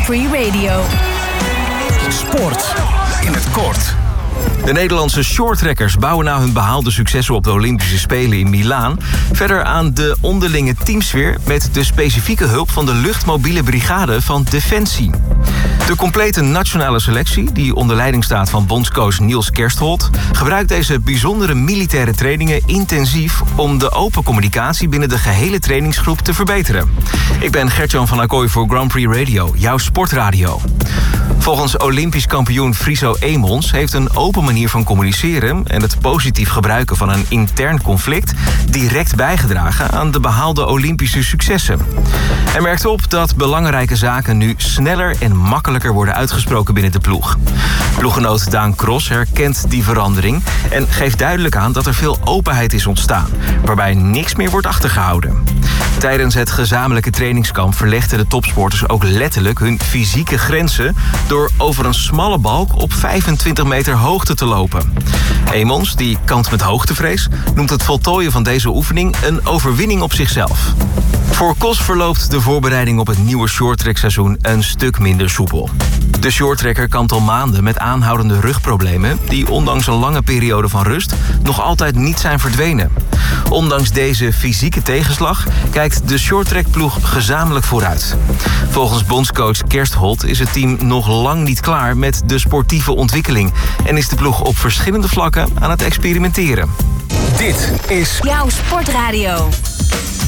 Prix Radio. Sport in het kort. De Nederlandse shorttrekkers bouwen na hun behaalde successen op de Olympische Spelen in Milaan verder aan de onderlinge teamsfeer met de specifieke hulp van de luchtmobiele brigade van Defensie. De complete nationale selectie, die onder leiding staat van bondscoach Niels Kerstholt, gebruikt deze bijzondere militaire trainingen intensief om de open communicatie binnen de gehele trainingsgroep te verbeteren. Ik ben Gert-Jan van Acquoy voor Grand Prix Radio, jouw sportradio. Volgens Olympisch kampioen Friso Eemons heeft een open manier van communiceren en het positief gebruiken van een intern conflict direct bijgedragen aan de behaalde Olympische successen. Hij merkt op dat belangrijke zaken nu sneller en makkelijker worden uitgesproken binnen de ploeg. Ploeggenoot Daan Cross herkent die verandering en geeft duidelijk aan dat er veel openheid is ontstaan, waarbij niks meer wordt achtergehouden. Tijdens het gezamenlijke trainingskamp verlegden de topsporters ook letterlijk hun fysieke grenzen door over een smalle balk op 25 meter hoogte te lopen. Eemons, die kampt met hoogtevrees, noemt het voltooien van deze oefening een overwinning op zichzelf. Voor Kos verloopt de voorbereiding op het nieuwe shorttrekseizoen een stuk minder soepel. De shorttrekker kampt al maanden met aanhoudende rugproblemen die ondanks een lange periode van rust nog altijd niet zijn verdwenen. Ondanks deze fysieke tegenslag kijkt de shorttrekploeg gezamenlijk vooruit. Volgens bondscoach Kerstholt is het team nog lang niet klaar met de sportieve ontwikkeling en is de ploeg op verschillende vlakken aan het experimenteren. Dit is Jouw sportradio.